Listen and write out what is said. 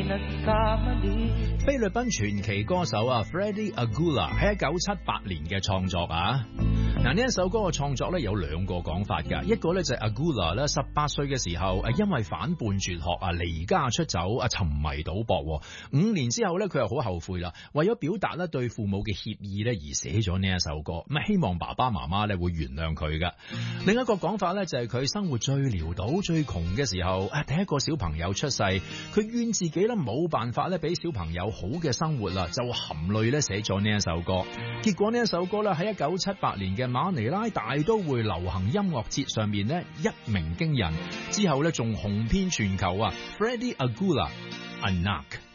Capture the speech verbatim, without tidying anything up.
菲律賓傳奇歌手啊 Freddie Aguilar 喺一九七八年嘅創作啊，嗱呢一首歌嘅創作咧有兩個講法噶，一個咧就係 Aguilar 咧十八歲嘅時候誒因為反叛絕學啊離家出走啊沉迷賭博，五年之後咧佢又好後悔啦，為咗表達咧對父母嘅歉意咧而寫咗呢一首歌，咁啊希望爸爸媽媽咧會原諒佢噶。另一個講法咧就係佢生活最潦倒最窮嘅時候啊，第一個小朋友出世，佢怨自己咧冇辦法咧俾小朋友好嘅生活啦，就含淚咧寫咗呢一首歌。結果呢一首歌咧喺一九七八年嘅馬尼拉大都會流行音樂節上面咧一鳴驚人，之後咧仲紅遍全球啊 Freddie Aguilar Anak。